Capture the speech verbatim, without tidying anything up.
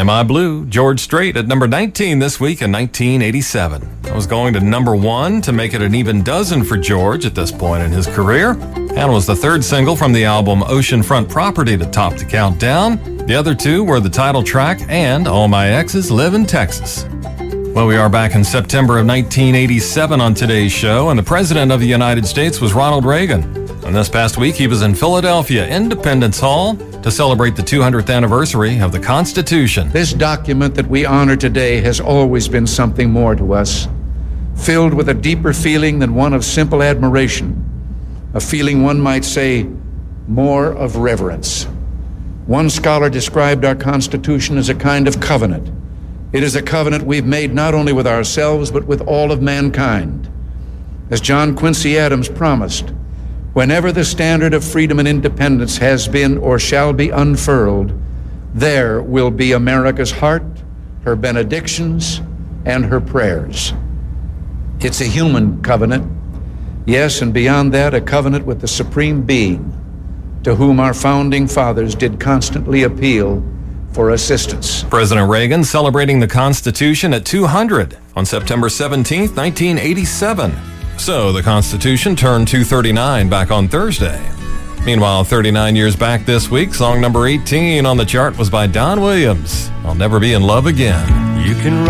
Am I Blue, George Strait at number nineteen this week in nineteen eighty-seven. I was going to number one to make it an even dozen for George at this point in his career, and was the third single from the album Oceanfront Property to top the countdown. The other two were the title track and All My Exes Live in Texas. Well, we are back in September of nineteen eighty-seven on today's show, and the President of the United States was Ronald Reagan. And this past week, he was in Philadelphia Independence Hall to celebrate the two hundredth anniversary of the Constitution. This document that we honor today has always been something more to us, filled with a deeper feeling than one of simple admiration, a feeling one might say more of reverence. One scholar described our Constitution as a kind of covenant. It is a covenant we've made not only with ourselves, but with all of mankind. As John Quincy Adams promised, whenever the standard of freedom and independence has been or shall be unfurled, there will be America's heart, her benedictions, and her prayers. It's a human covenant, yes, and beyond that, a covenant with the Supreme Being, to whom our founding fathers did constantly appeal for assistance. President Reagan celebrating the Constitution at two hundred on September seventeenth, nineteen eighty-seven. So the Constitution turned two thirty-nine back on Thursday. Meanwhile, thirty-nine years back this week, song number eighteen on the chart was by Don Williams, I'll Never Be in Love Again. You can